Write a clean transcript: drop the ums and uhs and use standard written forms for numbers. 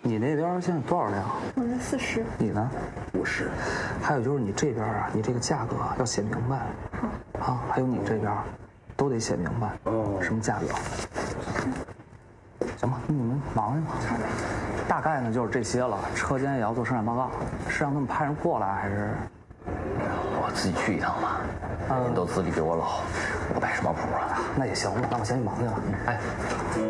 你那边现在多少辆？ 我是40。 你呢 ？50。 还有就是你这边啊，你这个价格要写明白。好。啊，还有你这边，都得写明白。哦。什么价表？行吧，你们忙去吧。大概呢就是这些了。车间也要做生产报告，是让他们派人过来还是？ 我自己去一趟吧。人都资历比我老，我摆什么谱啊？ 那也行，那我先去忙去了。哎。